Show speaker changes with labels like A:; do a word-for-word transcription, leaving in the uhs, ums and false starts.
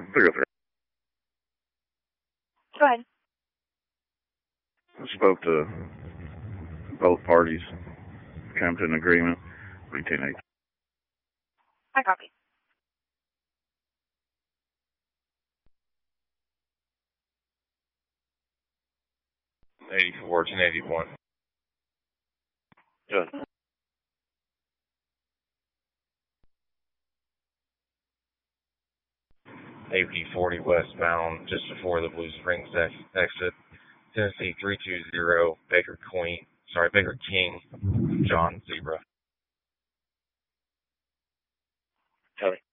A: three oh three.
B: Go ahead.
A: I spoke to both parties, came to an agreement, retain eight.
B: I copy.
C: eighty-four, ten eighty-one.
A: Good.
C: A P forty westbound, just before the Blue Springs ex- exit. Tennessee three two zero, Baker Queen, sorry, Baker King, John Zebra.
A: Copy.